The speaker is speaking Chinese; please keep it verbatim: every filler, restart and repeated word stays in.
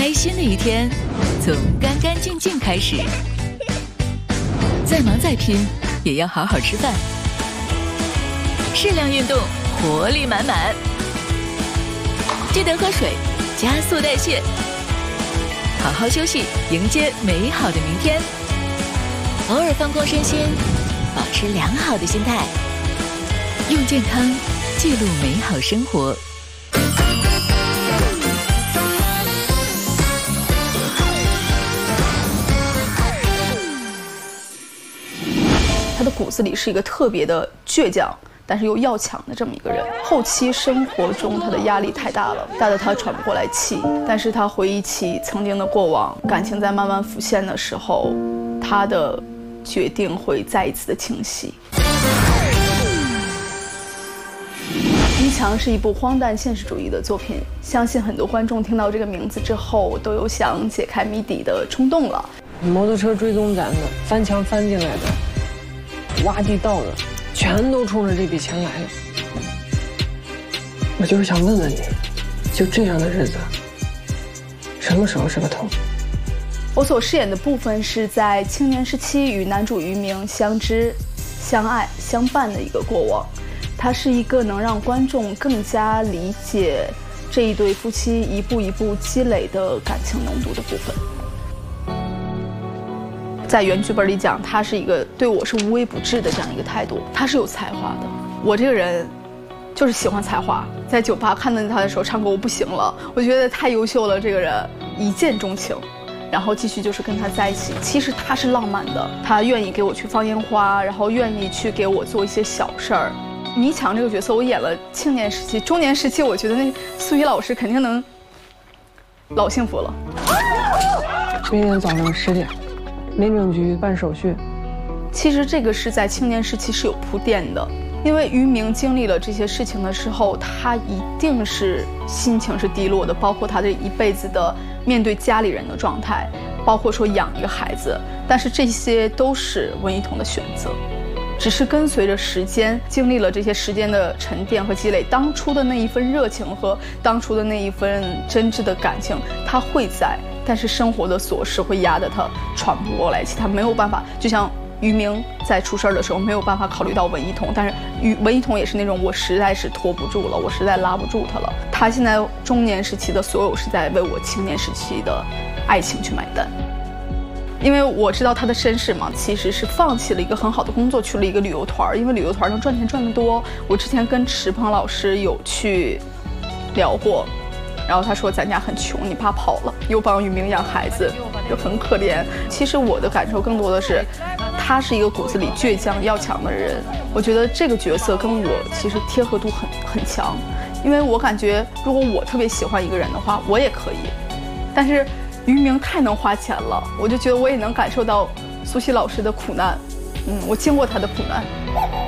开心的一天从干干净净开始，再忙再拼也要好好吃饭，适量运动，活力满满。记得喝水，加速代谢，好好休息，迎接美好的明天。偶尔放空身心，保持良好的心态，用健康记录美好生活。 他的骨子里是一个特别的倔强，但是又要强的这么一个人。后期生活中他的压力太大了，大得他喘不过来气。但是他回忆起曾经的过往，感情在慢慢浮现的时候，他的决定会再一次的清晰。迷墙是一部荒诞现实主义的作品，相信很多观众听到这个名字之后，都有想解开谜底的冲动了。 摩托车追踪咱的，翻墙翻进来的，挖地道的，全都冲着这笔钱来了。我就是想问问你，就这样的日子，什么时候是个头？ 我所饰演的部分是在青年时期与男主于明相知、相爱、相伴的一个过往。它是一个能让观众更加理解这一对夫妻一步一步积累的感情浓度的部分。在原剧本里讲，他是一个对我是无微不至的这样一个态度，他是有才华的。我这个人就是喜欢才华，在酒吧看到他的时候唱歌我不行了，我觉得太优秀了，这个人一见钟情，然后继续就是跟他在一起。其实他是浪漫的，他愿意给我去放烟花，然后愿意去给我做一些小事儿。迷墙这个角色我演了青年时期、中年时期，我觉得那苏怡老师肯定能老幸福了。 明天早上十点，民政局办手续。 其实这个是在青年时期是有铺垫的，因为于明经历了这些事情的时候，他一定是心情是低落的，包括他这一辈子的面对家里人的状态，包括说养一个孩子，但是这些都是文艺彤的选择。只是跟随着时间，经历了这些时间的沉淀和积累，当初的那一份热情和当初的那一份真挚的感情，它会在，但是生活的琐事会压得他喘不过来气，他没有办法。就像于明在出事的时候没有办法考虑到文艺彤，但是于文艺彤也是那种我实在是拖不住了，我实在拉不住他了。他现在中年时期的所有是在为我青年时期的爱情去买单。因为我知道他的身世嘛，其实是放弃了一个很好的工作，去了一个旅游团，因为旅游团能赚钱赚得多。我之前跟池鹏老师有去聊过，然后他说咱家很穷，你爸跑了，又帮于明养孩子，就很可怜。其实我的感受更多的是，他是一个骨子里倔强要强的人。我觉得这个角色跟我其实贴合度很很强，因为我感觉如果我特别喜欢一个人的话，我也可以，但是于明太能花钱了，我就觉得我也能感受到苏西老师的苦难，嗯，我经过他的苦难。